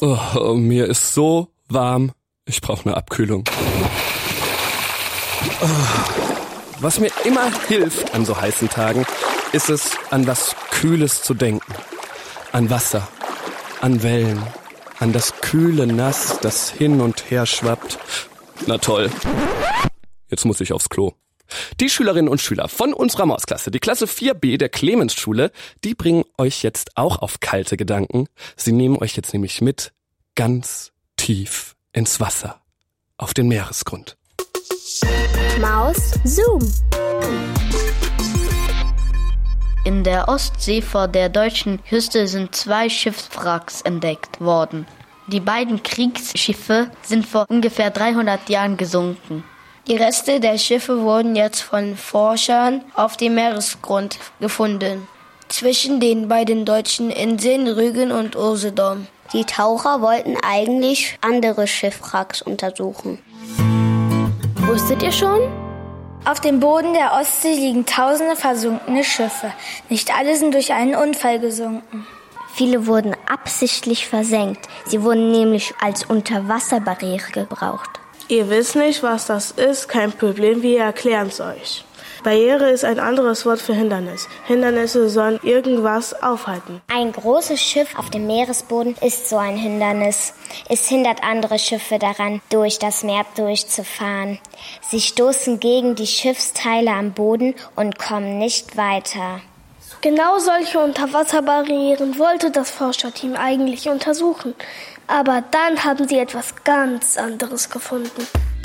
Oh, mir ist so warm. Ich brauche eine Abkühlung. Oh. Was mir immer hilft an so heißen Tagen, ist es, an was Kühles zu denken. An Wasser, an Wellen, an das kühle Nass, das hin und her schwappt. Na toll. Jetzt muss ich aufs Klo. Die Schülerinnen und Schüler von unserer Mausklasse, die Klasse 4b der Clemensschule, die bringen euch jetzt auch auf kalte Gedanken. Sie nehmen euch jetzt nämlich mit ganz tief ins Wasser, auf den Meeresgrund. Maus Zoom. In der Ostsee vor der deutschen Küste sind 2 Schiffswracks entdeckt worden. Die beiden Kriegsschiffe sind vor ungefähr 300 Jahren gesunken. Die Reste der Schiffe wurden jetzt von Forschern auf dem Meeresgrund gefunden. Zwischen den beiden deutschen Inseln Rügen und Usedom. Die Taucher wollten eigentlich andere Schiffwracks untersuchen. Wusstet ihr schon? Auf dem Boden der Ostsee liegen tausende versunkene Schiffe. Nicht alle sind durch einen Unfall gesunken. Viele wurden absichtlich versenkt. Sie wurden nämlich als Unterwasserbarriere gebraucht. Ihr wisst nicht, was das ist, kein Problem, wir erklären es euch. Barriere ist ein anderes Wort für Hindernis. Hindernisse sollen irgendwas aufhalten. Ein großes Schiff auf dem Meeresboden ist so ein Hindernis. Es hindert andere Schiffe daran, durch das Meer durchzufahren. Sie stoßen gegen die Schiffsteile am Boden und kommen nicht weiter. Genau solche Unterwasserbarrieren wollte das Forscherteam eigentlich untersuchen. Aber dann haben sie etwas ganz anderes gefunden.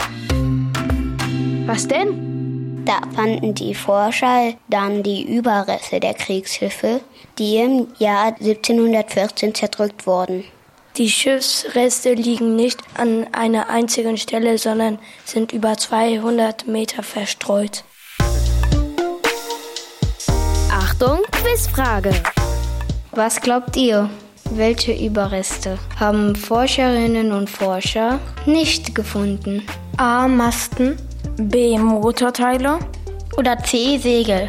Was denn? Da fanden die Forscher dann die Überreste der Kriegsschiffe, die im Jahr 1714 zerdrückt wurden. Die Schiffsreste liegen nicht an einer einzigen Stelle, sondern sind über 200 Meter verstreut. Achtung, Quizfrage. Was glaubt ihr? Welche Überreste haben Forscherinnen und Forscher nicht gefunden? A. Masten, B. Motorteile Oder C. Segel?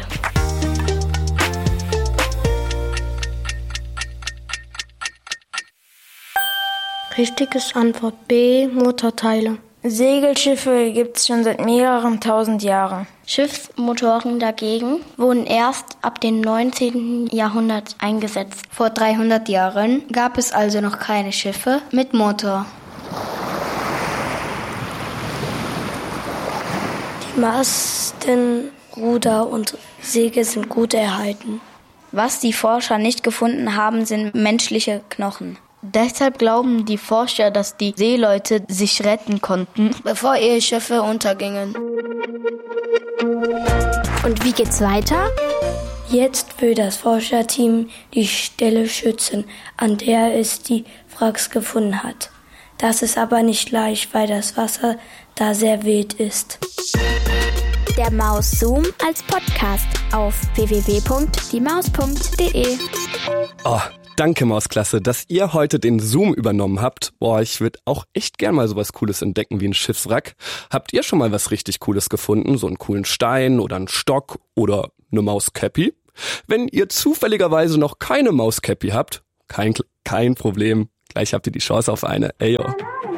Richtig ist Antwort B. Motorteile. Segelschiffe gibt es schon seit mehreren tausend Jahren. Schiffsmotoren dagegen wurden erst ab dem 19. Jahrhundert eingesetzt. Vor 300 Jahren gab es also noch keine Schiffe mit Motor. Die Masten, Ruder und Segel sind gut erhalten. Was die Forscher nicht gefunden haben, sind menschliche Knochen. Deshalb glauben die Forscher, dass die Seeleute sich retten konnten, bevor ihre Schiffe untergingen. Und wie geht's weiter? Jetzt will das Forscherteam die Stelle schützen, an der es die Wracks gefunden hat. Das ist aber nicht leicht, weil das Wasser da sehr wild ist. Der Maus Zoom als Podcast auf www.diemaus.de. Oh, danke Mausklasse, dass ihr heute den Zoom übernommen habt. Boah, ich würde auch echt gern mal sowas Cooles entdecken wie ein Schiffswrack. Habt ihr schon mal was richtig Cooles gefunden? So einen coolen Stein oder einen Stock oder eine Mauscappy? Wenn ihr zufälligerweise noch keine Mauscappy habt, kein Problem. Gleich habt ihr die Chance auf eine. Ey, yo.